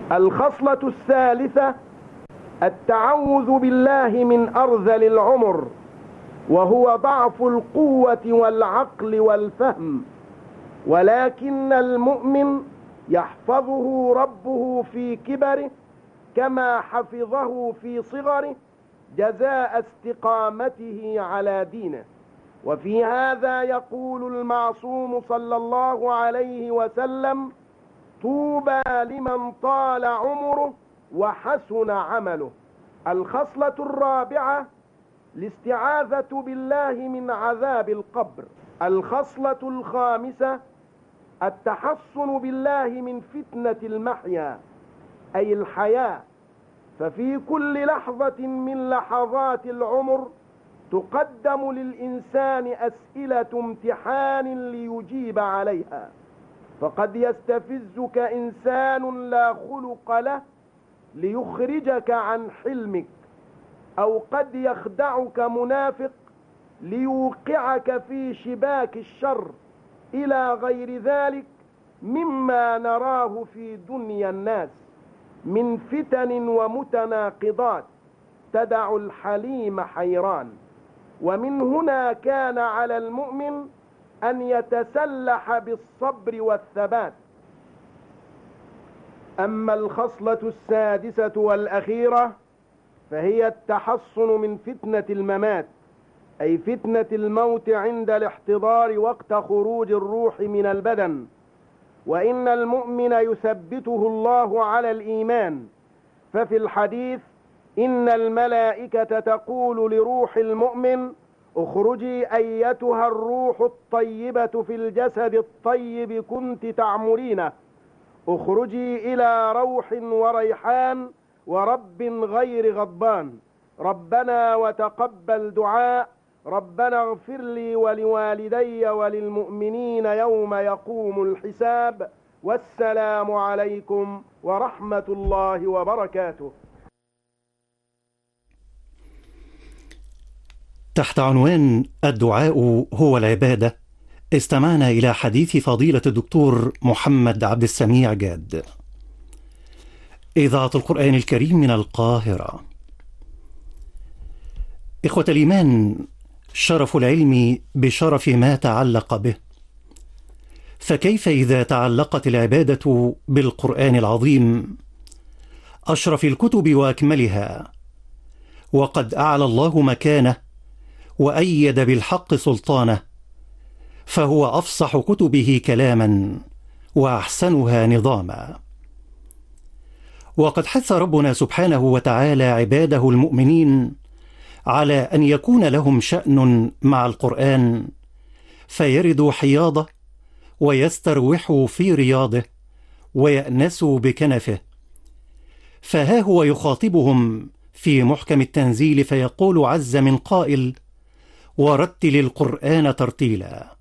الخصلة الثالثة التعوذ بالله من أرذل العمر، وهو ضعف القوة والعقل والفهم، ولكن المؤمن يحفظه ربه في كبره كما حفظه في صغره جزاء استقامته على دينه. وفي هذا يقول المعصوم صلى الله عليه وسلم: طوبى لمن طال عمره وحسن عمله. الخصلة الرابعة الاستعاذة بالله من عذاب القبر. الخصلة الخامسة التحصن بالله من فتنة المحيا أي الحياة، ففي كل لحظة من لحظات العمر تقدم للإنسان أسئلة امتحان ليجيب عليها، فقد يستفزك إنسان لا خلق له ليخرجك عن حلمك، أو قد يخدعك منافق ليوقعك في شباك الشر، إلى غير ذلك مما نراه في دنيا الناس من فتن ومتناقضات تدع الحليم حيران. ومن هنا كان على المؤمن أن يتسلح بالصبر والثبات. أما الخصلة السادسة والأخيرة فهي التحصن من فتنة الممات، أي فتنة الموت عند الاحتضار وقت خروج الروح من البدن. وإن المؤمن يثبته الله على الإيمان، ففي الحديث: إن الملائكة تقول لروح المؤمن: اخرجي أيتها الروح الطيبة في الجسد الطيب كنت تعمرينه، اخرجي إلى روح وريحان ورب غير غضبان، ربنا وتقبل دعاء، ربنا اغفر لي ولوالدي وللمؤمنين يوم يقوم الحساب، والسلام عليكم ورحمة الله وبركاته. تحت عنوان الدعاء هو العبادة، استمعنا إلى حديث فضيلة الدكتور محمد عبد السميع جاد. إذاعة القرآن الكريم من القاهرة. إخوة الإيمان، شرف العلم بشرف ما تعلق به، فكيف إذا تعلقت العبادة بالقرآن العظيم أشرف الكتب وأكملها، وقد أعلى الله مكانه وأيد بالحق سلطانه، فهو أفصح كتبه كلاما وأحسنها نظاما. وقد حث ربنا سبحانه وتعالى عباده المؤمنين على أن يكون لهم شأن مع القرآن، فيردوا حياضه ويستروحوا في رياضه ويأنسوا بكنفه. فها هو يخاطبهم في محكم التنزيل فيقول عز من قائل: ورتل القرآن ترتيلا.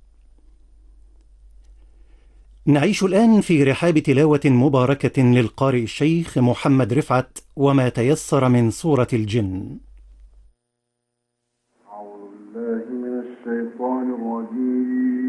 نعيش الآن في رحاب تلاوة مباركة للقارئ الشيخ محمد رفعت وما تيسر من سورة الجن. أعوذ بالله من الشيطان الرجيم.